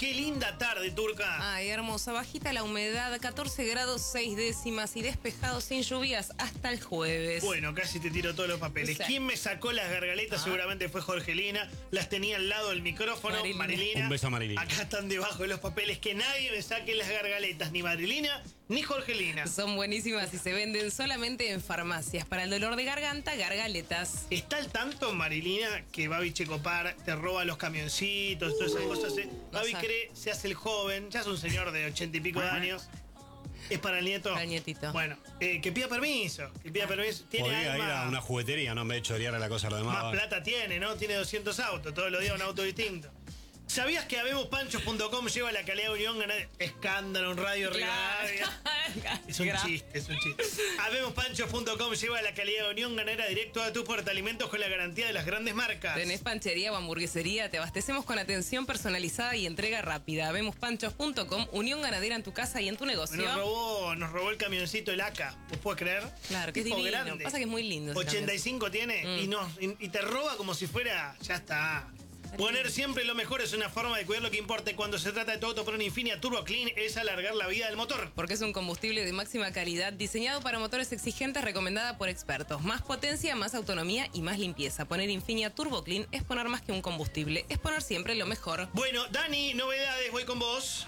qué linda tarde, Turca. Ay, hermosa, bajita la humedad, 14 grados 6 décimas y despejado sin lluvias hasta el jueves. Bueno, casi te tiro todos los papeles. Exacto. ¿Quién me sacó las gargaletas? Seguramente fue Jorgelina. Las tenía al lado del micrófono. Marilina. Un beso a Marilina. Acá están debajo de los papeles. Que nadie me saque las gargaletas, ni Marilina ni Jorgelina. Son buenísimas y se venden solamente en farmacias. Para el dolor de garganta, gargaletas. ¿Está al tanto, Marilina, que Babi Checopar te roba los camioncitos, todas esas cosas? Babi cree, se hace el joven, ya es un señor de 80 y pico de años. ¿Es para el nieto? Para el nietito. Bueno, que pida permiso. Que pida permiso. Tiene Podría ir alma, a una juguetería, no en vez de chorear a la cosa a lo demás. más plata tiene, ¿no? Tiene 200 autos, todos los días un auto distinto. ¿Sabías que habemospanchos.com lleva la calidad de unión ganadera? Escándalo en Radio Rivadavia. Es un chiste, es un chiste. Habemospanchos.com lleva la calidad de unión ganadera directo a tus portaalimentos con la garantía de las grandes marcas. ¿Tenés panchería o hamburguesería? Te abastecemos con atención personalizada y entrega rápida. Habemospanchos.com, unión ganadera en tu casa y en tu negocio. Nos robó el camioncito el ACA. ¿Vos podés creer? Claro, que es Tipo divino. grande. Pasa que es muy lindo. ese 85 tiene y te roba como si fuera. Ya está. Poner siempre lo mejor es una forma de cuidar lo que importa. Y cuando se trata de tu auto por un Infinia Turbo Clean es alargar la vida del motor. Porque es un combustible de máxima calidad diseñado para motores exigentes, recomendada por expertos. Más potencia, más autonomía y más limpieza. Poner Infinia Turbo Clean es poner más que un combustible, es poner siempre lo mejor. Bueno, Dani, novedades, voy con vos.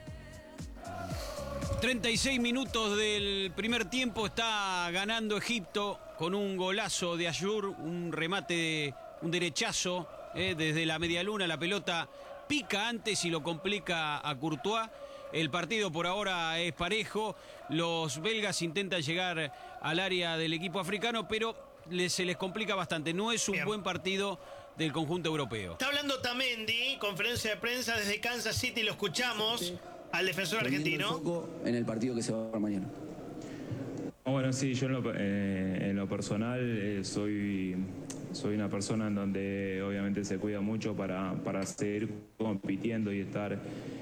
36 minutos del primer tiempo, está ganando Egipto con un golazo de Ayur, un remate, un derechazo desde la media luna. La pelota pica antes y lo complica a Courtois. El partido por ahora es parejo. Los belgas intentan llegar al área del equipo africano, pero se les complica bastante. No es un buen partido del conjunto europeo. Está hablando Tamendi, conferencia de prensa desde Kansas City, lo escuchamos al defensor argentino. El foco en el partido que se va a jugar mañana. Bueno, sí, yo en lo personal soy una persona en donde obviamente se cuida mucho para seguir compitiendo y estar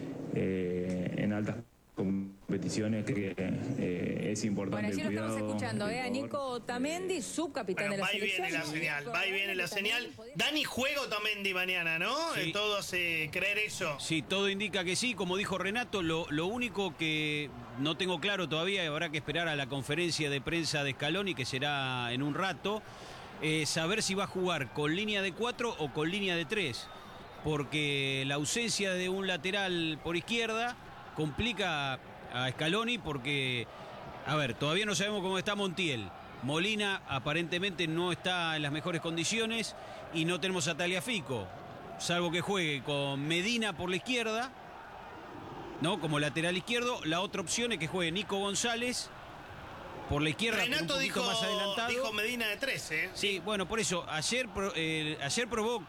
en altas competiciones, que es importante. Bueno, allí lo estamos escuchando, a Nico Otamendi, subcapitán de la selección. Va y viene la señal. Dani, juega Otamendi mañana, ¿no? Sí. Todo hace creer eso. Sí, todo indica que sí. Como dijo Renato, lo único que no tengo claro todavía, y habrá que esperar a la conferencia de prensa de Scaloni, que será en un rato, saber si va a jugar con línea de 4 o con línea de 3. Porque la ausencia de un lateral por izquierda complica a Scaloni, porque, a ver, todavía no sabemos cómo está Montiel. Molina aparentemente no está en las mejores condiciones y no tenemos a Tagliafico, salvo que juegue con Medina por la izquierda, ¿no? Como lateral izquierdo. La otra opción es que juegue Nico González por la izquierda, Renato un poquito más adelantado. dijo Medina de 13. Sí, bueno, por eso, ayer probó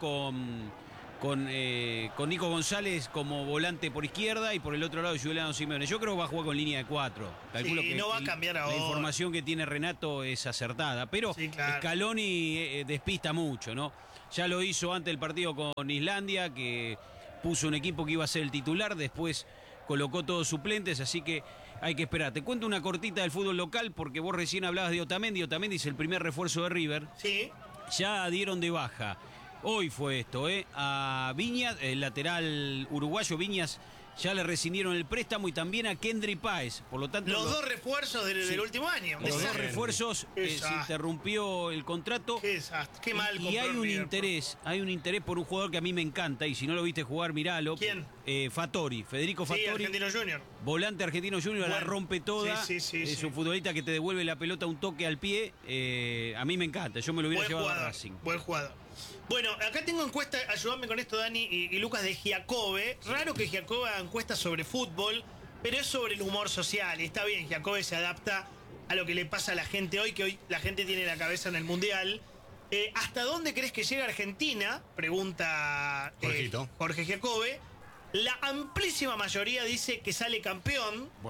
con Nico González como volante por izquierda y por el otro lado Juliano Simeone. Yo creo que va a jugar con línea de 4. Calculo que no va a cambiar ahora. La información que tiene Renato es acertada, pero Sí, claro. Scaloni despista mucho, ¿no? Ya lo hizo antes del partido con Islandia, que puso un equipo que iba a ser el titular, después colocó todos suplentes, así que hay que esperar. Te cuento una cortita del fútbol local, porque vos recién hablabas de Otamendi. Otamendi es el primer refuerzo de River. Sí. Ya dieron de baja. Hoy fue esto, a Viñas, el lateral uruguayo Viñas, ya le rescindieron el préstamo, y también a Kendry Páez. Por lo tanto, Los dos refuerzos del último año. Los dos refuerzos, se interrumpió el contrato. Qué desastre, qué mal. Y hay un interés por un jugador que a mí me encanta, y si no lo viste jugar, miralo. ¿Quién? Fattori, Federico Sí, Fattori. Argentino Junior. Volante Argentino Junior, la rompe toda. Sí, es un futbolista que te devuelve la pelota un toque al pie. A mí me encanta, yo me lo hubiera llevado a Racing. Buen jugador. Bueno, acá tengo encuesta, ayúdame con esto, Dani y Lucas, de Giacobbe. Raro que Giacobbe haga encuestas sobre fútbol, pero es sobre el humor social. Y está bien, Giacobbe se adapta a lo que le pasa a la gente hoy, que hoy la gente tiene la cabeza en el Mundial. ¿Hasta dónde crees que llega Argentina? Pregunta Jorge Giacobbe. La amplísima mayoría dice que sale campeón. Bueno,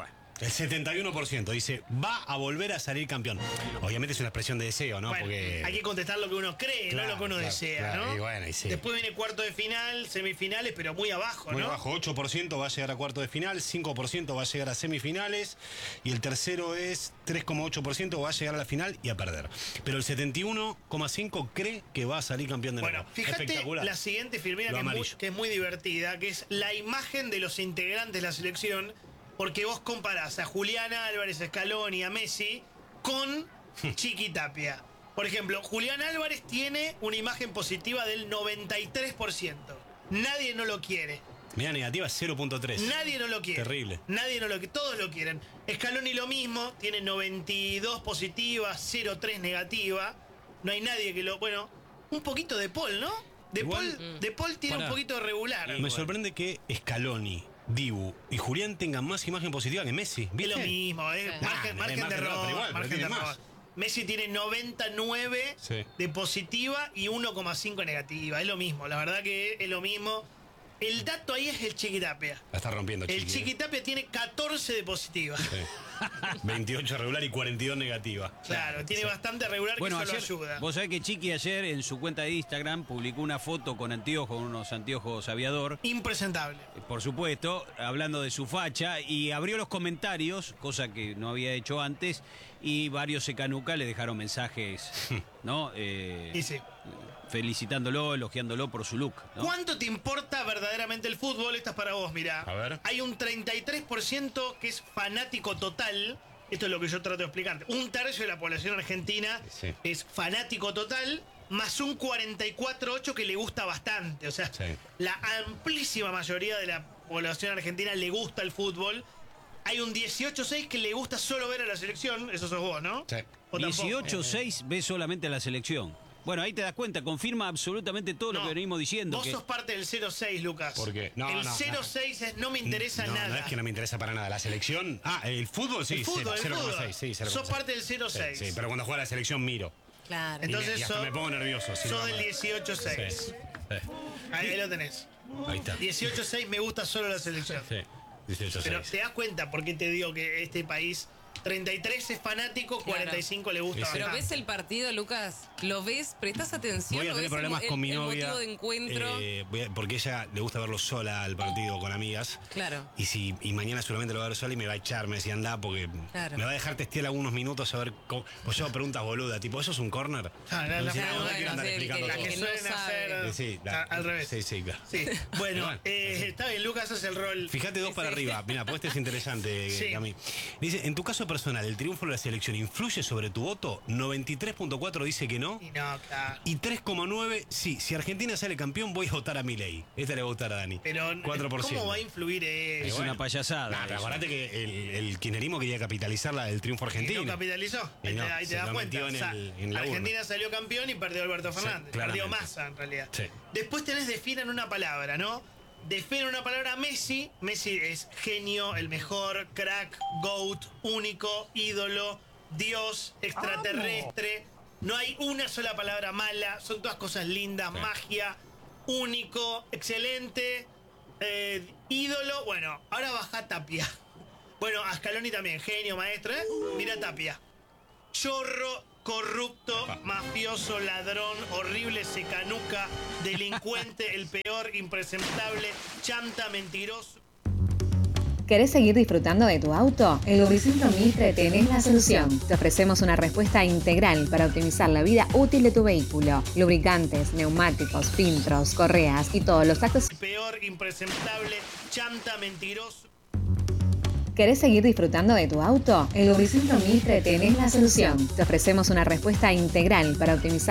El 71% dice, va a volver a salir campeón. Obviamente es una expresión de deseo, ¿no? Bueno, Porque... hay que contestar lo que uno cree, Claro, no lo que uno claro, desea, claro, ¿no? y bueno, y sí. Después viene cuarto de final, semifinales, pero muy abajo, Muy ¿no? abajo, 8% va a llegar a cuarto de final, 5% va a llegar a semifinales y el tercero es 3,8% va a llegar a la final y a perder. Pero el 71,5% cree que va a salir campeón de nuevo. Bueno, fíjate Espectacular. la siguiente Firmina Lo que amarillo. es muy divertida, que es la imagen de los integrantes de la selección, porque vos comparás a Julián Álvarez, a Scaloni, a Messi con Chiqui Tapia. Por ejemplo, Julián Álvarez tiene una imagen positiva del 93%. Nadie no lo quiere. Mira, negativa 0,3%. Nadie no lo quiere. Terrible. Nadie no lo quiere. Todos lo quieren. Scaloni lo mismo, tiene 92 positiva, 0,3 negativa. No hay nadie que lo... Bueno, un poquito de Paul, ¿no? De Paul tiene Pará. un poquito de regular. Me sorprende que Scaloni, Dibu y Julián tengan más imagen positiva que Messi. Es ¿Viste? lo mismo, margen margen de de error, error. pero igual, Margen pero de tiene error. más. Messi tiene 99 Sí. de positiva y 1,5 negativa. Es lo mismo, la verdad que es lo mismo. El dato ahí es el Chiquitapia. La está rompiendo, El Chiqui. Chiquitapia tiene 14 de positiva. Sí. 28 regular y 42 negativa. Claro, tiene Sí. bastante regular Bueno, que eso ayer, lo ayuda. vos sabés que Chiqui ayer en su cuenta de Instagram publicó una foto con anteojos, unos anteojos aviador, Impresentable. por supuesto, hablando de su facha, y abrió los comentarios, cosa que no había hecho antes, y varios secanuca le dejaron mensajes, ¿no? Y sí. Felicitándolo, elogiándolo por su look, ¿no? ¿Cuánto te importa verdaderamente el fútbol? Esta es para vos, mirá. A ver. Hay un 33% que es fanático total. Esto es lo que yo trato de explicarte. Un tercio de la población argentina Sí. es fanático total, más un 44,8% que le gusta bastante. O sea, Sí. la amplísima mayoría de la población argentina le gusta el fútbol. Hay un 18,6% que le gusta solo ver a la selección. Eso sos vos, ¿no? Sí. ¿O tampoco? 18-6 ve solamente a la selección. Bueno, ahí te das cuenta, confirma absolutamente todo lo No, que venimos diciendo. Vos Que... sos parte del 0,6, Lucas. ¿Por qué? No, el no, 0,6 es no me interesa no, nada. No es que no me interesa para nada. La selección. Ah, el fútbol sí, El fútbol, 0,6. Sí, 0,6. Sos parte del 0,6. Sí, pero cuando juega la selección miro. Claro. Entonces y hasta me pongo nervioso. si sos no, del no. 18,6. Sí. Ahí lo tenés. Ahí está. 18,6 me gusta solo la selección. Sí. 18,6. Pero te das cuenta por qué te digo que este país 33 es fanático, 45 le gusta Sí, sí. Pero bastante. ves el partido, Lucas, lo ves, prestas atención. Voy a ¿Lo tener ves problemas el- con mi el novia. motivo de encuentro. Porque ella le gusta verlo sola al partido con amigas. Claro. Y mañana seguramente lo va a ver sola y me va a echar, me decía anda, porque Claro. me va a dejar testear algunos minutos a ver cómo. Pues yo hago preguntas boludas, tipo, ¿eso es un corner? Ah, no, Y me dice, no, no bueno, quiero andar sí, explicando La todo. que que no suelen sabe. hacer Sí, al revés. Sí, claro. Sí. Bueno, Bueno, está bien, Lucas hace el rol. Fíjate dos para arriba. Mira, pues este es interesante, Sí. Cami. Dice, en tu caso personal, ¿el triunfo de la selección influye sobre tu voto? 93,4 dice que no. Y no, claro. Y 3,9, sí. Si Argentina sale campeón, voy a votar a Milei. Esta le va a votar a Dani. Pero 4%. ¿cómo va a influir Es eso? una payasada. Nah, pero eso. acordate que el kirchnerismo quería capitalizar el triunfo Y argentino. no capitalizó. Y no, Ahí te se das lo cuenta. metió en O sea, en la Argentina salió campeón y perdió Alberto Fernández. Perdió claramente. Massa, en realidad. Sí. Después tenés definan una palabra, ¿no? Definen una palabra Messi. Messi es genio, el mejor, crack, GOAT, único, ídolo, Dios, extraterrestre. No hay una sola palabra mala. Son todas cosas lindas. Sí. Magia, único, excelente, ídolo. Bueno, ahora baja Tapia. Bueno, a Scaloni también, genio, maestro, ¿eh? Mira Tapia. Chorro, corrupto, mafioso, ladrón, horrible, secanuca, delincuente, el peor, impresentable, chanta, mentiroso. ¿Querés seguir disfrutando de tu auto? En Lubricentro Mitre tenés la solución. Te ofrecemos una respuesta integral para optimizar la vida útil de tu vehículo. Lubricantes, neumáticos, filtros, correas y todos los actos. El peor, impresentable, chanta, mentiroso. ¿Querés seguir disfrutando de tu auto? En Lubricentro Mitre tenés la solución. Te ofrecemos una respuesta integral para optimizar